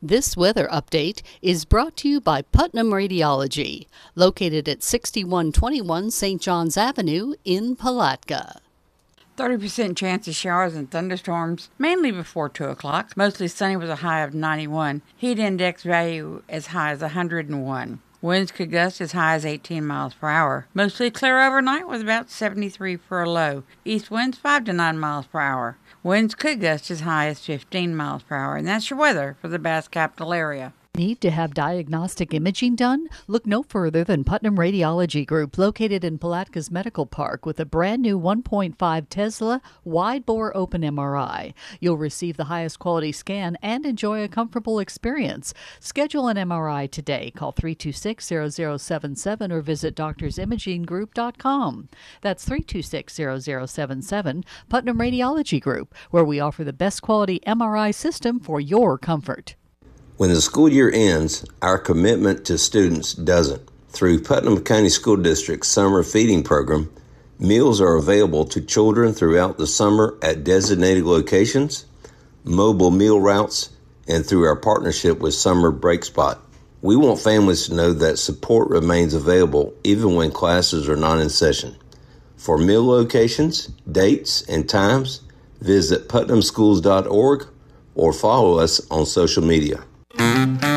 This weather update is brought to you by Putnam Radiology, located at 6121 St. Johns Avenue in Palatka. 30% chance of showers and thunderstorms, mainly before 2 o'clock. Mostly sunny with a high of 91. Heat index value as high as 101. Winds could gust as high as 18 miles per hour. Mostly clear overnight with about 73 for a low. East winds 5 to 9 miles per hour. Winds could gust as high as 15 miles per hour. And that's your weather for the Bass Capital area. Need to have diagnostic imaging done? Look no further than Putnam Radiology Group, located in Palatka's Medical Park, with a brand new 1.5 Tesla wide-bore open MRI. You'll receive the highest quality scan and enjoy a comfortable experience. Schedule an MRI today. Call 326-0077 or visit doctorsimaginggroup.com. That's 326-0077, Putnam Radiology Group, where we offer the best quality MRI system for your comfort. When the school year ends, our commitment to students doesn't. Through Putnam County School District's summer feeding program, meals are available to children throughout the summer at designated locations, mobile meal routes, and through our partnership with Summer Break Spot. We want families to know that support remains available even when classes are not in session. For meal locations, dates, and times, visit putnamschools.org or follow us on social media.